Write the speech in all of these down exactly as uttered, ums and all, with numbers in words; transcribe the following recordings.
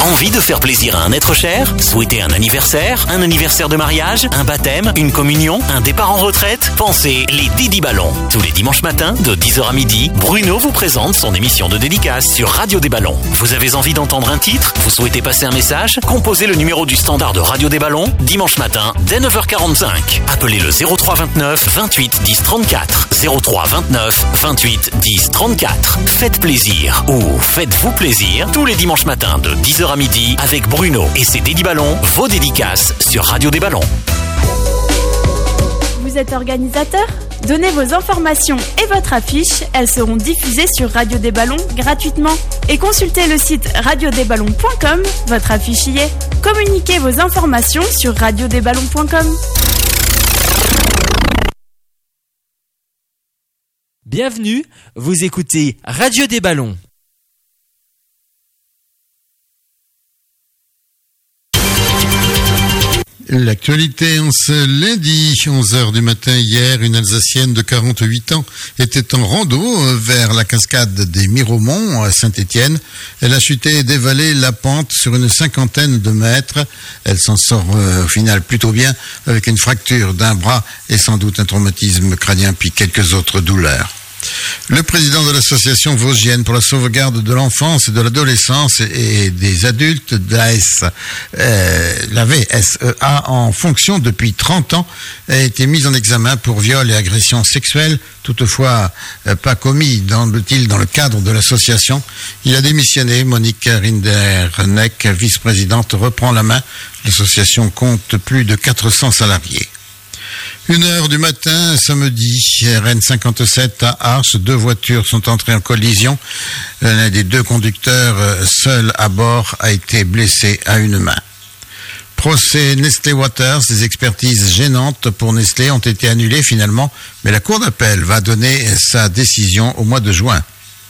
Envie de faire plaisir à un être cher? Souhaitez un anniversaire? Un anniversaire de mariage? Un baptême? Une communion? Un départ en retraite? Pensez les Didi Ballons. Tous les dimanches matins, de dix heures à midi, Bruno vous présente son émission de dédicace sur Radio des Ballons. Vous avez envie d'entendre un titre? Vous souhaitez passer un message? Composez le numéro du standard de Radio des Ballons, dimanche matin, dès neuf heures quarante-cinq. Appelez le zéro trois vingt-neuf vingt-huit dix trente-quatre. zéro trois vingt-neuf vingt-huit dix trente-quatre. Faites plaisir ou faites-vous plaisir tous les dimanches matins de dix heures à midi avec Bruno et ses Didi Ballons, vos dédicaces sur Radio des Ballons. Vous êtes organisateur? Donnez vos informations et votre affiche, elles seront diffusées sur Radio des Ballons gratuitement. Et consultez le site radio des ballons point com, votre affiche y est. Communiquez vos informations sur radio des ballons point com. Bienvenue, vous écoutez Radio des Ballons. L'actualité en ce lundi, onze heures du matin hier, une Alsacienne de quarante-huit ans était en rando vers la cascade des Miromont à Saint-Étienne. Elle a chuté et dévalé la pente sur une cinquantaine de mètres. Elle s'en sort euh, au final plutôt bien avec une fracture d'un bras et sans doute un traumatisme crânien puis quelques autres douleurs. Le président de l'association vosgienne pour la sauvegarde de l'enfance et de l'adolescence et des adultes de la, S, euh, la V S E A en fonction depuis trente ans a été mis en examen pour viol et agression sexuelle, toutefois euh, pas commis, semble-t-il, dans le cadre de l'association. Il a démissionné. Monique Rinderneck, vice-présidente, reprend la main. L'association compte plus de quatre cents salariés. Une heure du matin, samedi, R N cinquante-sept à Arches, deux voitures sont entrées en collision. L'un des deux conducteurs, seul à bord, a été blessé à une main. Procès Nestlé Waters, des expertises gênantes pour Nestlé ont été annulées finalement, mais la Cour d'appel va donner sa décision au mois de juin.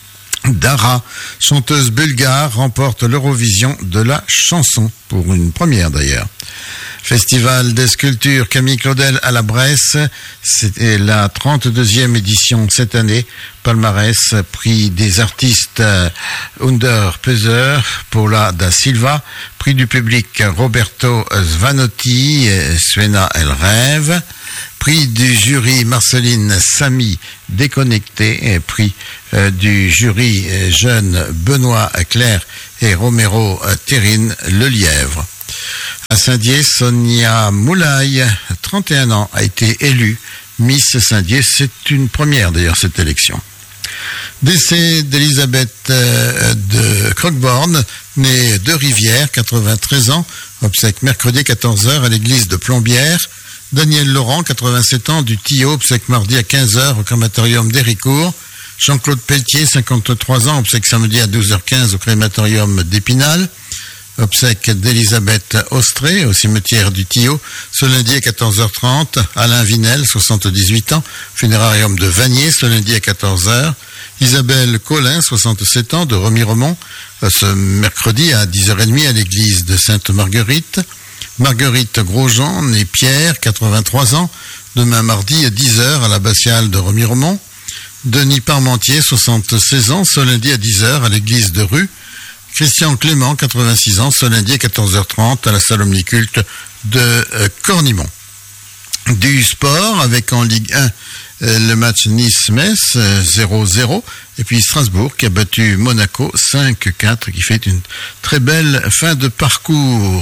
Dara, chanteuse bulgare, remporte l'Eurovision de la chanson, pour une première d'ailleurs. Festival des sculptures Camille Claudel à la Bresse, c'était la trente-deuxième édition cette année. Palmarès, prix des artistes Under Peser, Paula da Silva, prix du public Roberto Svanotti, Suena El Rêve, prix du jury Marceline Samy, Déconnecté, et prix euh, du jury jeune Benoît Claire et Romero Terrine Le Lièvre. À Saint-Dié, Sonia Moulay, trente et un ans, a été élue Miss Saint-Dié. C'est une première d'ailleurs cette élection. Décès d'Elisabeth euh, de Croqueborne, née de Rivière, quatre-vingt-treize ans, obsèque mercredi quatorze heures à l'église de Plombières. Daniel Laurent, quatre-vingt-sept ans, du Tillot, obsèque mardi à quinze heures au crématorium d'Héricourt. Jean-Claude Pelletier, cinquante-trois ans, obsèque samedi à douze heures quinze au crématorium d'Épinal. Obsèque d'Elisabeth Austré au cimetière du Tillot, ce lundi à quatorze heures trente. Alain Vinel, soixante-dix-huit ans, funérarium de Vanier, ce lundi à quatorze heures. Isabelle Collin, soixante-sept ans, de Remiremont, ce mercredi à dix heures trente à l'église de Sainte-Marguerite. Marguerite Grosjean, née Pierre, quatre-vingt-trois ans, demain mardi à dix heures à l'abbatiale de Remiremont. Denis Parmentier, soixante-seize ans, ce lundi à dix heures à l'église de Rue. Christian Clément, quatre-vingt-six ans, ce lundi à quatorze heures trente à la salle omniculte de euh, Cornimont. Du sport avec en Ligue un euh, le match Nice-Metz euh, zéro zéro et puis Strasbourg qui a battu Monaco cinq quatre, qui fait une très belle fin de parcours.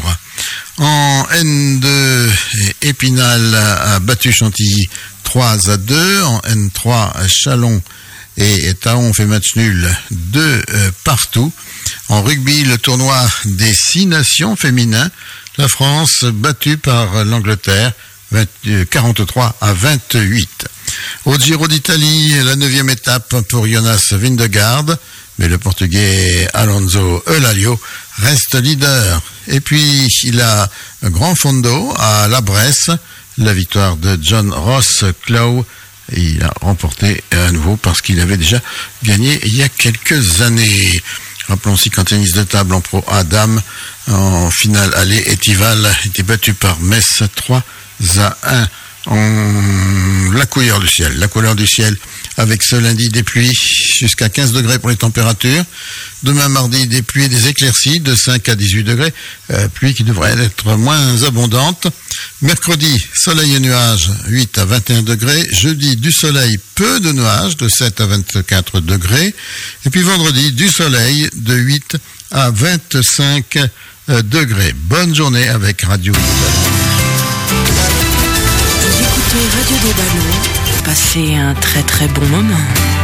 En N deux, Épinal a battu Chantilly trois à deux. En N trois, Chalon et Taon fait match nul deux euh, partout. En rugby, le tournoi des six nations féminins, la France battue par l'Angleterre quarante-trois à vingt-huit. Au Giro d'Italie, la neuvième étape pour Jonas Vingegaard, mais le Portugais Alonso Eulalio reste leader. Et puis, il a un grand fondo à la Bresse, la victoire de John Ross Clough. Et il a remporté à nouveau parce qu'il avait déjà gagné il y a quelques années. Rappelons aussi qu'en tennis de table en pro Adam, en finale aller, Etival a été battu par Metz trois à un. En... La couleur du ciel. La couleur du ciel avec ce lundi des pluies jusqu'à quinze degrés pour les températures. Demain mardi, des pluies et des éclaircies de cinq à dix-huit degrés, euh, pluie qui devrait être moins abondante. Mercredi, soleil et nuages, huit à vingt et un degrés. Jeudi, du soleil, peu de nuages, de sept à vingt-quatre degrés. Et puis vendredi, du soleil, de huit à vingt-cinq degrés. Bonne journée avec Radio des Ballons. Vous écoutez Radio des Ballons. Passez un très très bon moment.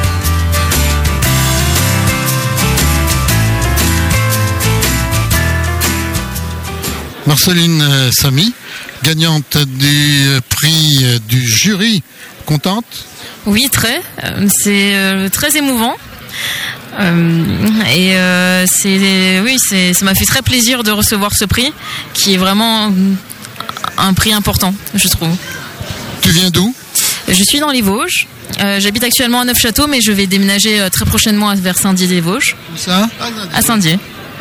Marceline Samy, gagnante du prix du jury, contente ? Oui, très. C'est euh, très émouvant. Euh, et euh, c'est, oui, c'est, ça m'a fait très plaisir de recevoir ce prix, qui est vraiment un prix important, je trouve. Tu viens d'où ? Je suis dans les Vosges. Euh, j'habite actuellement à Neufchâteau, mais je vais déménager très prochainement vers Saint-Dié-des-Vosges. Où ça ? À Saint-Dié.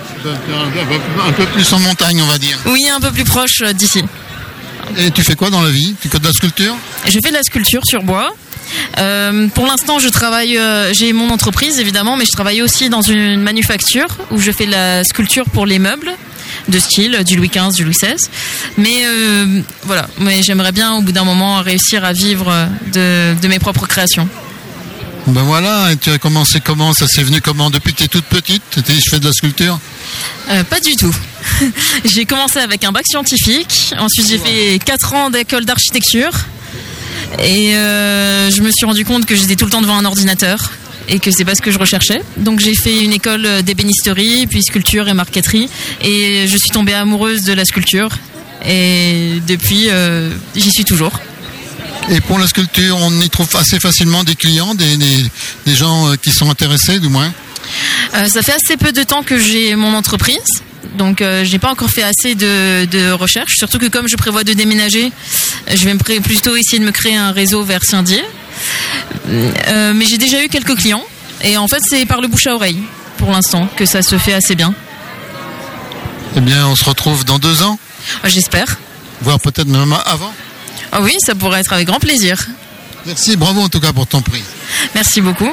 Un peu plus en montagne, on va dire. Oui, un peu plus proche d'ici. Et tu fais quoi dans la vie ? Tu fais de la sculpture ? Je fais de la sculpture sur bois. Euh, pour l'instant, je travaille. Euh, j'ai mon entreprise évidemment, mais je travaille aussi dans une manufacture où je fais de la sculpture pour les meubles de style du Louis quinze, du Louis seize. Mais euh, voilà, mais j'aimerais bien au bout d'un moment réussir à vivre de, de mes propres créations. Ben voilà, et tu as commencé comment ? Ça s'est venu comment ? Depuis que tu es toute petite, tu t'es dit je fais de la sculpture ? euh, Pas du tout. J'ai commencé avec un bac scientifique, ensuite j'ai fait quatre ans d'école d'architecture et euh, je me suis rendu compte que j'étais tout le temps devant un ordinateur et que c'est pas ce que je recherchais. Donc j'ai fait une école d'ébénisterie, puis sculpture et marqueterie et je suis tombée amoureuse de la sculpture et depuis euh, j'y suis toujours. Et pour la sculpture, on y trouve assez facilement des clients, des, des, des gens qui sont intéressés, du moins ? euh, Ça fait assez peu de temps que j'ai mon entreprise, donc euh, je n'ai pas encore fait assez de, de recherches, surtout que comme je prévois de déménager, je vais me pré- plutôt essayer de me créer un réseau vers Saint-Dié. Euh, mais j'ai déjà eu quelques clients, et en fait c'est par le bouche à oreille, pour l'instant, que ça se fait assez bien. Eh bien, on se retrouve dans deux ans ? J'espère. Voire peut-être même avant ? Ah oui, ça pourrait être avec grand plaisir. Merci, bravo en tout cas pour ton prix. Merci beaucoup.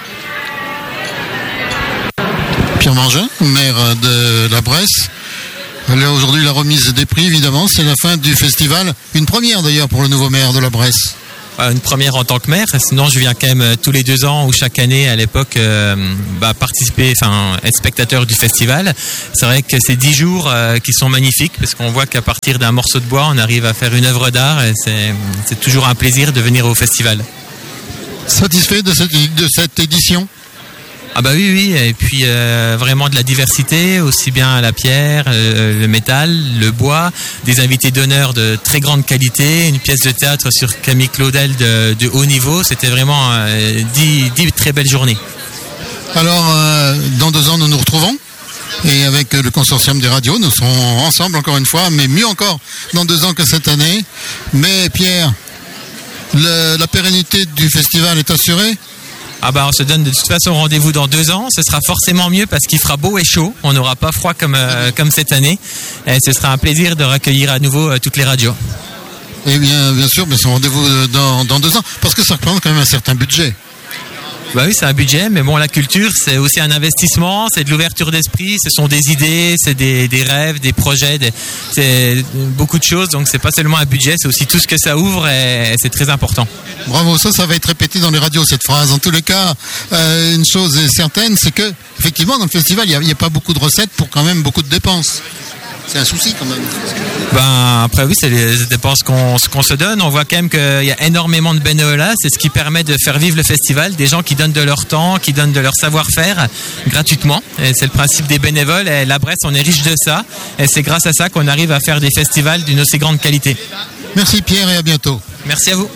Pierre Mangin, maire de la Bresse. Alors aujourd'hui, la remise des prix, évidemment, c'est la fin du festival. Une première d'ailleurs pour le nouveau maire de la Bresse. Une première en tant que maire, sinon je viens quand même tous les deux ans ou chaque année à l'époque euh, bah, participer, enfin être spectateur du festival. C'est vrai que c'est dix jours euh, qui sont magnifiques parce qu'on voit qu'à partir d'un morceau de bois on arrive à faire une œuvre d'art et c'est, c'est toujours un plaisir de venir au festival. Satisfait de cette, de cette édition ? Ah bah oui, oui, et puis euh, vraiment de la diversité, aussi bien la pierre, euh, le métal, le bois, des invités d'honneur de très grande qualité, une pièce de théâtre sur Camille Claudel de, de haut niveau, c'était vraiment euh, dix, dix très belles journées. Alors, euh, dans deux ans, nous nous retrouvons, et avec le consortium des radios, nous serons ensemble encore une fois, mais mieux encore dans deux ans que cette année. Mais Pierre, le, la pérennité du festival est assurée ? Ah bah on se donne de toute façon rendez-vous dans deux ans, ce sera forcément mieux parce qu'il fera beau et chaud, on n'aura pas froid comme, euh, comme cette année et ce sera un plaisir de recueillir à nouveau euh, toutes les radios. Eh bien bien sûr, mais c'est rendez-vous dans, dans deux ans, parce que ça représente quand même un certain budget. Bah oui, c'est un budget, mais bon, la culture, c'est aussi un investissement, c'est de l'ouverture d'esprit, ce sont des idées, c'est des, des rêves, des projets, des, c'est beaucoup de choses, donc c'est pas seulement un budget, c'est aussi tout ce que ça ouvre et, et c'est très important. Bravo, ça, ça va être répété dans les radios, cette phrase. En tous les cas, euh, une chose est certaine, c'est que, effectivement, dans le festival, il n'y a, a pas beaucoup de recettes pour quand même beaucoup de dépenses. C'est un souci quand même. Ben, après oui, c'est les dépenses qu'on, qu'on se donne. On voit quand même qu'il y a énormément de bénévolat. C'est ce qui permet de faire vivre le festival. Des gens qui donnent de leur temps, qui donnent de leur savoir-faire gratuitement. Et c'est le principe des bénévoles. Et la Bresse, on est riche de ça. Et c'est grâce à ça qu'on arrive à faire des festivals d'une aussi grande qualité. Merci Pierre et à bientôt. Merci à vous.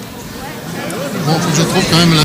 Bon, faut que je trouve quand même la...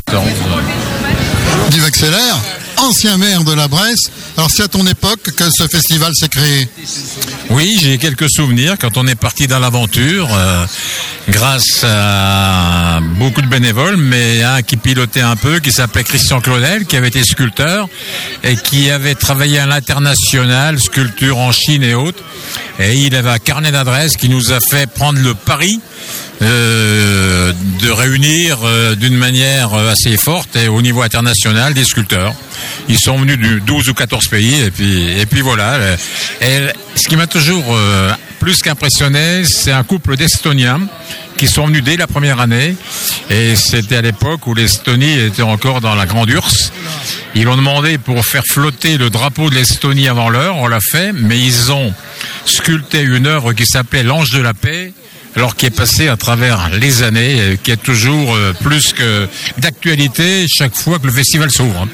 Guy Wexler, ancien maire de la Bresse. Alors c'est à ton époque que ce festival s'est créé? Oui, j'ai quelques souvenirs quand on est parti dans l'aventure, euh, grâce à beaucoup de bénévoles, mais un qui pilotait un peu, qui s'appelait Christian Claudel, qui avait été sculpteur et qui avait travaillé à l'international, sculpture en Chine et autres. Et il avait un carnet d'adresses qui nous a fait prendre le pari euh, de réunir euh, d'une manière assez forte et au niveau international des sculpteurs. Ils sont venus de douze ou quatorze pays et puis, et puis voilà. Et ce qui m'a toujours euh, plus qu'impressionné, c'est un couple d'Estoniens qui sont venus dès la première année, et c'était à l'époque où l'Estonie était encore dans la Grande U R S S. Ils ont demandé pour faire flotter le drapeau de l'Estonie avant l'heure, on l'a fait, mais ils ont sculpté une œuvre qui s'appelait l'Ange de la Paix, alors qui est passé à travers les années, qui est toujours plus que d'actualité chaque fois que le festival s'ouvre.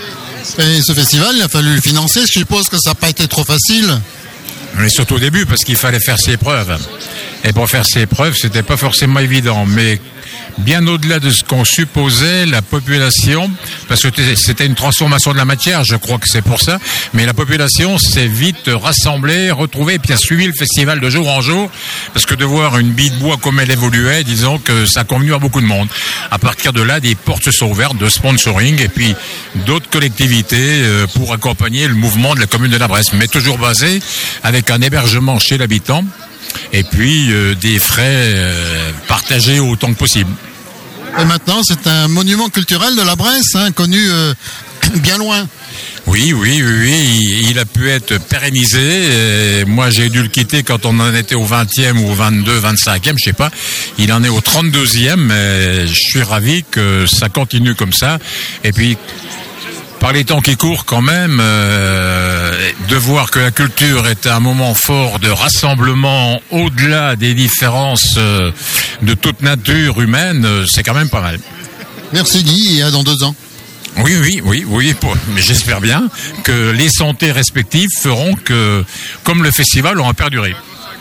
Et ce festival, il a fallu le financer, je suppose que ça n'a pas été trop facile. Mais surtout au début, parce qu'il fallait faire ses preuves. Et pour faire ses preuves, c'était pas forcément évident. Mais bien au-delà de ce qu'on supposait, la population, parce que c'était une transformation de la matière, je crois que c'est pour ça, mais la population s'est vite rassemblée, retrouvée, et puis a suivi le festival de jour en jour, parce que de voir une bille de bois comme elle évoluait, disons que ça a convenu à beaucoup de monde. À partir de là, des portes se sont ouvertes de sponsoring, et puis d'autres collectivités pour accompagner le mouvement de la commune de la Bresse, mais toujours basé avec un hébergement chez l'habitant, et puis euh, des frais euh, partagés autant que possible. Et maintenant, c'est un monument culturel de la Bresse, hein, connu euh, bien loin. Oui, oui, oui, oui, il a pu être pérennisé. Et moi, j'ai dû le quitter quand on en était au vingtième ou au vingt-deux, vingt-cinquième, je sais pas. Il en est au trente-deuxième, et je suis ravi que ça continue comme ça. Et puis, par les temps qui courent quand même, euh, de voir que la culture est un moment fort de rassemblement au-delà des différences euh, de toute nature humaine, euh, c'est quand même pas mal. Merci Guy, et à dans deux ans. Oui, oui, oui, oui, pour, mais j'espère bien que les santé respectives feront que, comme le festival, aura perduré.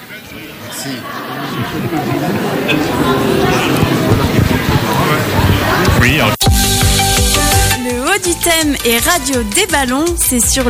Merci. Oui. Le haut du thème et Radio des ballons, c'est sur